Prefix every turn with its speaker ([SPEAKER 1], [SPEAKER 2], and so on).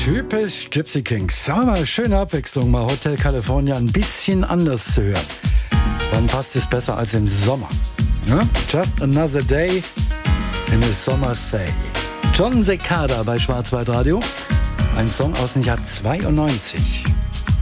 [SPEAKER 1] Typisch Gypsy Kings. Aber mal schöne Abwechslung, mal Hotel California ein bisschen anders zu hören. Dann passt es besser als im Sommer. Ja? Just Another Day in the Summer Say. John Cicada bei Schwarzwaldradio. Ein Song aus dem Jahr 92.